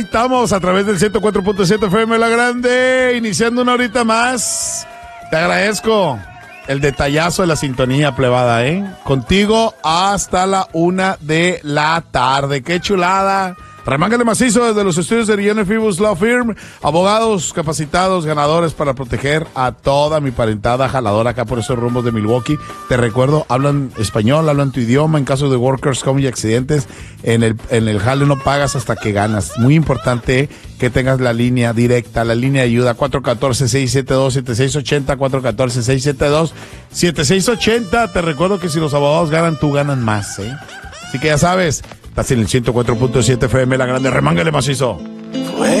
ahí estamos a través del 104.7 FM La Grande, iniciando una horita más. Te agradezco el detallazo de la sintonía, plebada, Contigo hasta la 1 de la tarde. ¡Qué chulada! Remángale macizo desde los estudios de Rione Fibus Law Firm. Abogados capacitados, ganadores para proteger a toda mi parentada jaladora acá por esos rumbos de Milwaukee. Te recuerdo, hablan español, hablan tu idioma. En caso de workers, comp y accidentes, en el jale no pagas hasta que ganas. Muy importante que tengas la línea directa, la línea de ayuda 414-672-7680, 414-672-7680. Te recuerdo que si los abogados ganan, tú ganas más, Así que ya sabes, estás en el 104.7 FM La Grande. Remángale macizo.